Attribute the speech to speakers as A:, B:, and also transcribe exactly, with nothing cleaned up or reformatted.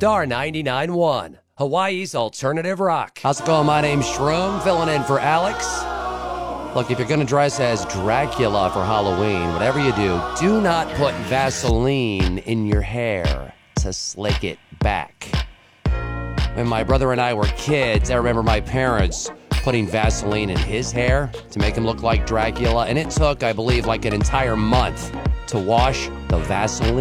A: Star ninety-nine point one, Hawaii's alternative rock. How's it going? My name's Shroom, filling in for Alex. Look, if you're going to dress as Dracula for Halloween, whatever you do, do not put Vaseline in your hair to slick it back. When my brother and I were kids, I remember my parents putting Vaseline in his hair to make him look like Dracula, and it took, I believe, like an entire month to wash the Vaseline